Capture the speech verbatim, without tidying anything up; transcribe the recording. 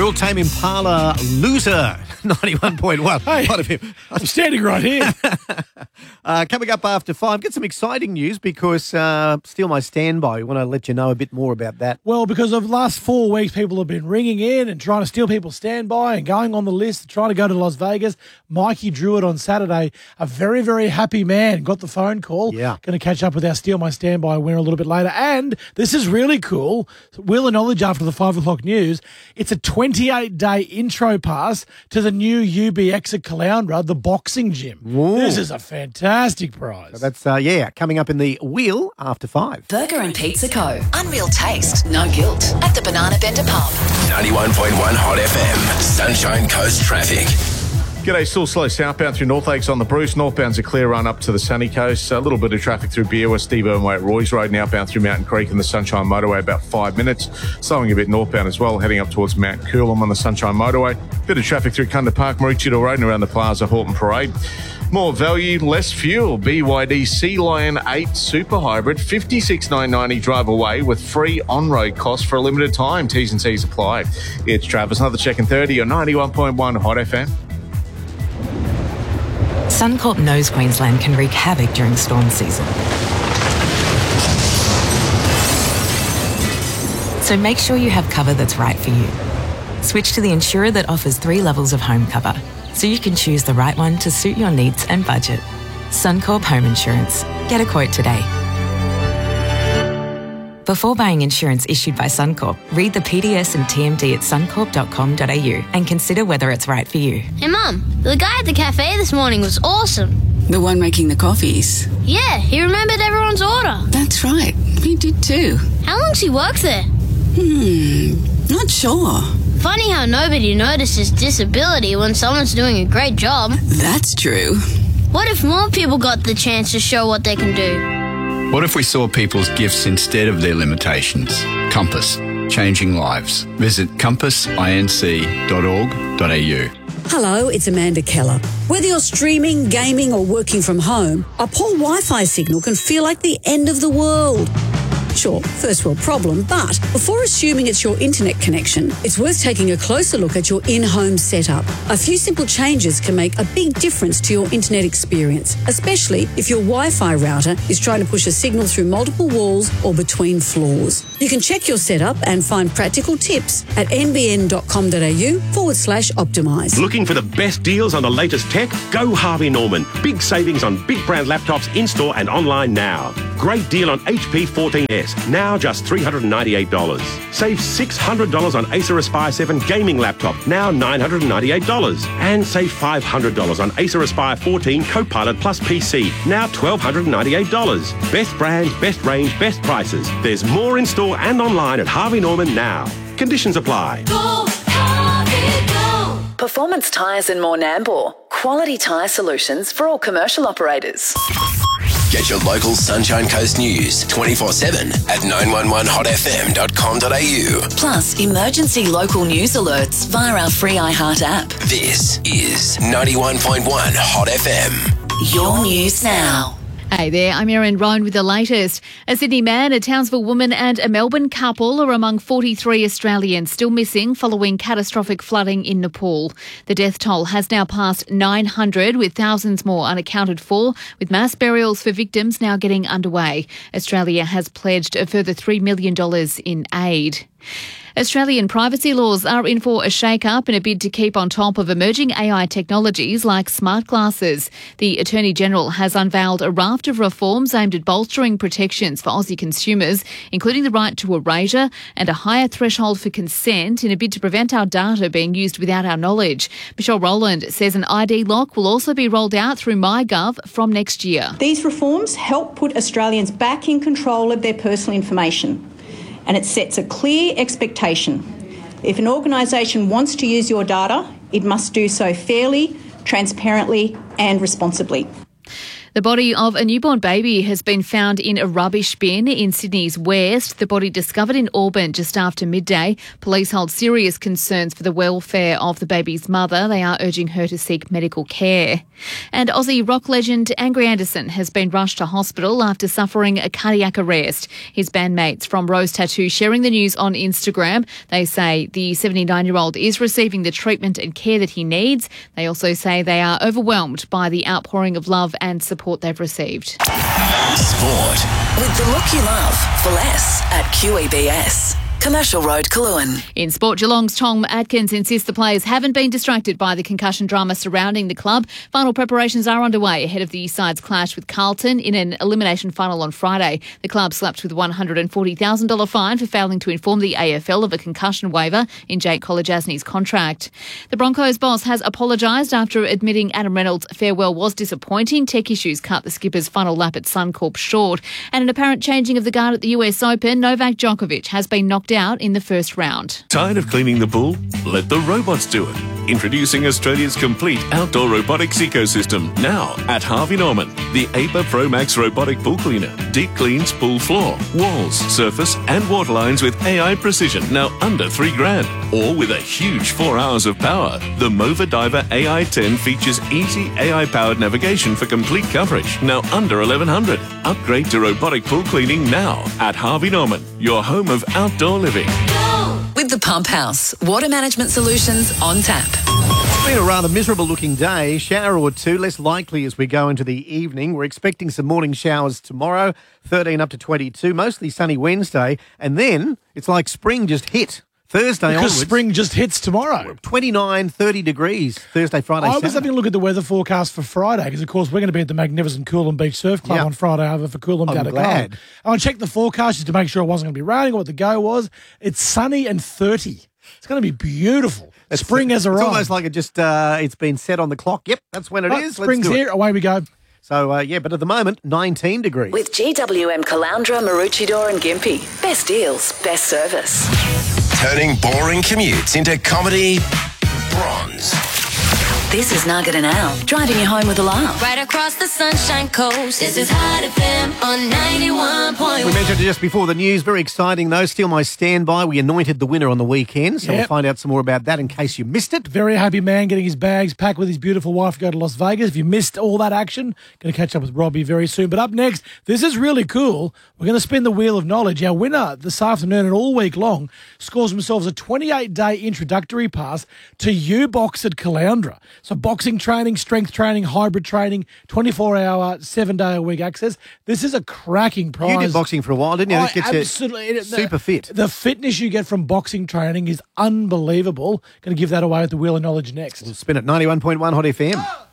Cool, Tame Impala, Loser, ninety-one point one. Hey, What of him? I'm standing right here. uh, coming up after five, get some exciting news because uh, Steal My Standby. We want to let you know a bit more about that. Well, because of the last four weeks, people have been ringing in and trying to steal people's standby and going on the list, trying to go to Las Vegas. Mikey drew it on Saturday. A very, very happy man got the phone call. Yeah. Going to catch up with our Steal My Standby winner a little bit later. And this is really cool. Wheel of Knowledge after the five o'clock news. It's a twenty-eight day intro pass to the new U B X at Caloundra, the boxing gym. Ooh. This is a fantastic prize. So that's, uh, yeah, coming up in the Wheel after five. Burger and Pizza Co. Unreal taste, no guilt. At the Banana Bender Pub. ninety-one point one Hot F M. Sunshine Coast traffic. G'day, still slow southbound through North Lakes on the Bruce. Northbound's a clear run up to the sunny coast. A little bit of traffic through Beerwah, Steve Irwin Way at Roy's Road, and outbound through Mountain Creek and the Sunshine Motorway about five minutes. Slowing a bit northbound as well, heading up towards Mount Coolum on the Sunshine Motorway. Bit of traffic through Kunda Park, Maroochydore Road and around the Plaza Horton Parade. More value, less fuel. B Y D Sea Lion eight Super Hybrid, fifty-six thousand nine hundred ninety drive away with free on-road costs for a limited time. T's and C's apply. It's Travis, another check in thirty on ninety-one point one Hot F M. Suncorp knows Queensland can wreak havoc during storm season. So make sure you have cover that's right for you. Switch to the insurer that offers three levels of home cover, so you can choose the right one to suit your needs and budget. Suncorp Home Insurance. Get a quote today. Before buying insurance issued by Suncorp, read the P D S and T M D at suncorp dot com dot a u and consider whether it's right for you. Hey Mum, the guy at the cafe this morning was awesome. The one making the coffees? Yeah, he remembered everyone's order. That's right, we did too. How long's he worked there? Hmm, not sure. Funny how nobody notices disability when someone's doing a great job. That's true. What if more people got the chance to show what they can do? What if we saw people's gifts instead of their limitations? Compass, changing lives. Visit compass inc dot org dot a u. Hello, it's Amanda Keller. Whether you're streaming, gaming or working from home, a poor Wi-Fi signal can feel like the end of the world. Sure, first world problem, but before assuming it's your internet connection, it's worth taking a closer look at your in-home setup. A few simple changes can make a big difference to your internet experience, especially if your Wi-Fi router is trying to push a signal through multiple walls or between floors. You can check your setup and find practical tips at nbn dot com dot a u forward slash optimise. Looking for the best deals on the latest tech? Go Harvey Norman. Big savings on big brand laptops in-store and online now. Great deal on H P fourteen S, now just three hundred ninety-eight dollars. Save six hundred dollars on Acer Aspire seven gaming laptop, now nine hundred ninety-eight dollars. And save five hundred dollars on Acer Aspire fourteen Copilot Plus P C, now one thousand two hundred ninety-eight dollars. Best brands, best range, best prices. There's more in store and online at Harvey Norman now. Conditions apply. Go, Harvey, go. Performance Tyres and more Nambour. Quality tyre solutions for all commercial operators. Get your local Sunshine Coast news twenty-four seven at nine one one hot f m dot com dot a u. Plus, emergency local news alerts via our free iHeart app. This is ninety-one point one Hot F M. Your news now. Hey there, I'm Erin Roan with the latest. A Sydney man, a Townsville woman and a Melbourne couple are among forty-three Australians still missing following catastrophic flooding in Nepal. The death toll has now passed nine hundred, with thousands more unaccounted for, with mass burials for victims now getting underway. Australia has pledged a further three million dollars in aid. Australian privacy laws are in for a shake-up in a bid to keep on top of emerging A I technologies like smart glasses. The Attorney-General has unveiled a raft of reforms aimed at bolstering protections for Aussie consumers, including the right to erasure and a higher threshold for consent in a bid to prevent our data being used without our knowledge. Michelle Rowland says an I D lock will also be rolled out through MyGov from next year. These reforms help put Australians back in control of their personal information. And it sets a clear expectation. If an organisation wants to use your data, it must do so fairly, transparently and responsibly. The body of a newborn baby has been found in a rubbish bin in Sydney's West. The body discovered in Auburn just after midday. Police hold serious concerns for the welfare of the baby's mother. They are urging her to seek medical care. And Aussie rock legend Angry Anderson has been rushed to hospital after suffering a cardiac arrest. His bandmates from Rose Tattoo sharing the news on Instagram. They say the seventy-nine-year-old is receiving the treatment and care that he needs. They also say they are overwhelmed by the outpouring of love and support they've received. Sport. With the look you love for less at Q E B S. Commercial Road, Coolangatta. In sport, Geelong's Tom Atkins insists the players haven't been distracted by the concussion drama surrounding the club. Final preparations are underway ahead of the side's clash with Carlton in an elimination final on Friday. The club slapped with a one hundred forty thousand dollars fine for failing to inform the A F L of a concussion waiver in Jake Kolodjasny's contract. The Broncos boss has apologised after admitting Adam Reynolds' farewell was disappointing. Tech issues cut the skipper's final lap at Suncorp short. And an apparent changing of the guard at the U S Open, Novak Djokovic has been knocked out in the first round. Tired of cleaning the pool? Let the robots do it. Introducing Australia's complete outdoor robotics ecosystem now at Harvey Norman. The A P A Pro Max robotic pool cleaner. Deep cleans pool floor, walls, surface and water lines with A I precision, now under three grand. Or with a huge four hours of power. The Mova Diver A I ten features easy A I-powered navigation for complete coverage, now under eleven hundred. Upgrade to robotic pool cleaning now at Harvey Norman, your home of outdoor living. With the Pump House, water management solutions on tap. It's been a rather miserable looking day, shower or two, less likely as we go into the evening. We're expecting some morning showers tomorrow, thirteen up to twenty-two, mostly sunny Wednesday, and then it's like spring just hit. Thursday because onwards. spring just hits tomorrow. twenty-nine, thirty degrees, Thursday, Friday, I was Saturday. having a look at the weather forecast for Friday because, of course, we're going to be at the magnificent Coolum Beach Surf Club Yep. on Friday over for Coolum I'm Gadigal. glad. I checked the forecast just to make sure it wasn't going to be raining or what the go was. It's sunny and thirty. It's going to be beautiful. It's, Spring has It's arrived. almost like it just, uh, it's been set on the clock. Yep, that's when it Right, is. spring's Let's do here. it. Away we go. So, uh, yeah, but at the moment, nineteen degrees. With G W M Caloundra, Maroochydore and Gympie. Best deals, best service. Turning boring commutes into comedy bronze. This is Nugget and Al, driving you home with a laugh. Right across the Sunshine Coast, this is Hot F M on ninety-one point one. We mentioned it just before the news. Very exciting, though. Still my standby. We anointed the winner on the weekend, so Yep. we'll find out some more about that in case you missed it. Very happy man getting his bags packed with his beautiful wife to go to Las Vegas. If you missed all that action, going to catch up with Robbie very soon. But up next, this is really cool. We're going to spin the wheel of knowledge. Our winner this afternoon and all week long scores themselves a twenty-eight day introductory pass to U-Box at Caloundra. So boxing training, strength training, hybrid training, twenty-four hour, seven day a week access. This is a cracking prize. You did boxing for a while, didn't you? I That gets you absolutely super fit. The fitness you get from boxing training is unbelievable. Going to give that away at the Wheel of Knowledge next. We'll spin at ninety-one point one Hot F M.